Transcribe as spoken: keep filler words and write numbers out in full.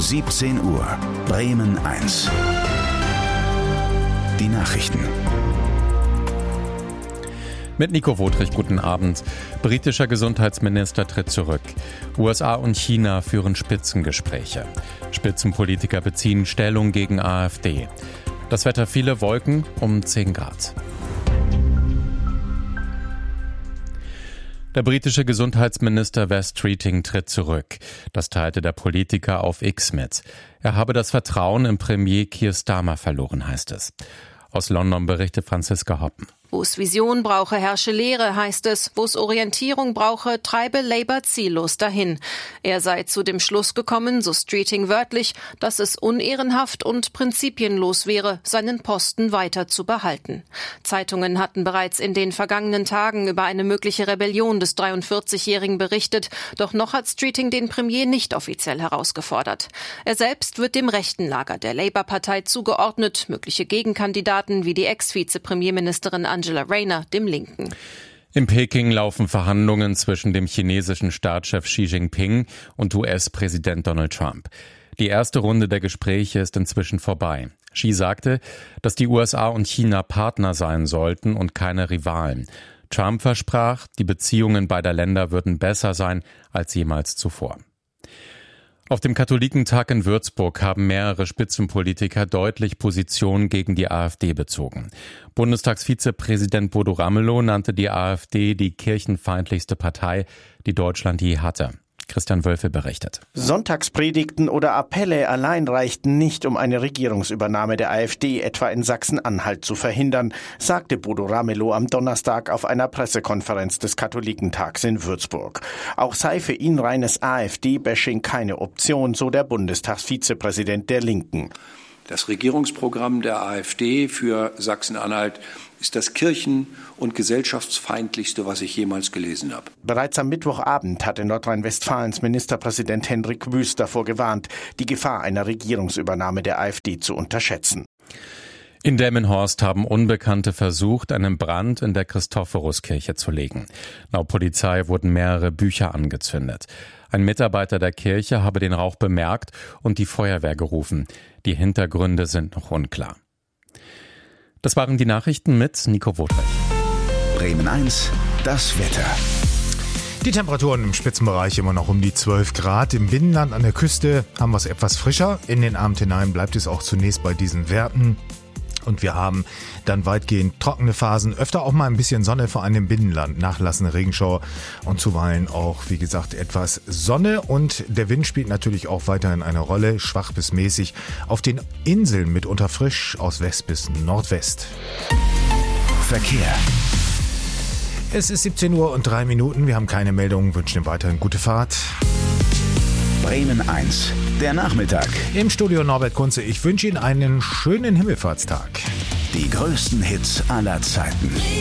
siebzehn Uhr, Bremen eins. Die Nachrichten. Mit Nico Wodrich, guten Abend. Britischer Gesundheitsminister tritt zurück. U S A und China führen Spitzengespräche. Spitzenpolitiker beziehen Stellung gegen AfD. Das Wetter viele Wolken um zehn Grad. Der britische Gesundheitsminister Wes Streeting tritt zurück. Das teilte der Politiker auf X mit. Er habe das Vertrauen im Premier Keir Starmer verloren, heißt es. Aus London berichtet Franziska Hoppen. Wo es Vision brauche, herrsche Leere, heißt es. Wo es Orientierung brauche, treibe Labour ziellos dahin. Er sei zu dem Schluss gekommen, so Streeting wörtlich, dass es unehrenhaft und prinzipienlos wäre, seinen Posten weiter zu behalten. Zeitungen hatten bereits in den vergangenen Tagen über eine mögliche Rebellion des dreiundvierzigjährigen berichtet. Doch noch hat Streeting den Premier nicht offiziell herausgefordert. Er selbst wird dem rechten Lager der Labour-Partei zugeordnet. Mögliche Gegenkandidaten wie die Ex-Vizepremierministerin Angela Rayner, dem Linken. In Peking laufen Verhandlungen zwischen dem chinesischen Staatschef Xi Jinping und U S-Präsident Donald Trump. Die erste Runde der Gespräche ist inzwischen vorbei. Xi sagte, dass die U S A und China Partner sein sollten und keine Rivalen. Trump versprach, die Beziehungen beider Länder würden besser sein als jemals zuvor. Auf dem Katholikentag in Würzburg haben mehrere Spitzenpolitiker deutlich Position gegen die AfD bezogen. Bundestagsvizepräsident Bodo Ramelow nannte die AfD die kirchenfeindlichste Partei, die Deutschland je hatte. Christian Wölfe berichtet. Sonntagspredigten oder Appelle allein reichten nicht, um eine Regierungsübernahme der AfD etwa in Sachsen-Anhalt zu verhindern, sagte Bodo Ramelow am Donnerstag auf einer Pressekonferenz des Katholikentags in Würzburg. Auch sei für ihn reines AfD-Bashing keine Option, so der Bundestagsvizepräsident der Linken. Das Regierungsprogramm der AfD für Sachsen-Anhalt ist das kirchen- und gesellschaftsfeindlichste, was ich jemals gelesen habe. Bereits am Mittwochabend hatte Nordrhein-Westfalens Ministerpräsident Hendrik Wüst davor gewarnt, die Gefahr einer Regierungsübernahme der AfD zu unterschätzen. In Delmenhorst haben Unbekannte versucht, einen Brand in der Christophoruskirche zu legen. Laut Polizei wurden mehrere Bücher angezündet. Ein Mitarbeiter der Kirche habe den Rauch bemerkt und die Feuerwehr gerufen. Die Hintergründe sind noch unklar. Das waren die Nachrichten mit Nico Wodrich. Bremen eins, das Wetter. Die Temperaturen im Spitzenbereich immer noch um die zwölf Grad. Im Binnenland an der Küste haben wir es etwas frischer. In den Abend hinein bleibt es auch zunächst bei diesen Werten. Und wir haben dann weitgehend trockene Phasen, öfter auch mal ein bisschen Sonne, vor allem im Binnenland, nachlassende Regenschauer und zuweilen auch, wie gesagt, etwas Sonne. Und der Wind spielt natürlich auch weiterhin eine Rolle, schwach bis mäßig. Auf den Inseln mitunter frisch aus West bis Nordwest. Verkehr. Es ist siebzehn Uhr und drei Minuten. Wir haben keine Meldungen, wünschen Ihnen weiterhin gute Fahrt. Bremen eins, der Nachmittag. Im Studio Norbert Kunze. Ich wünsche Ihnen einen schönen Himmelfahrtstag. Die größten Hits aller Zeiten.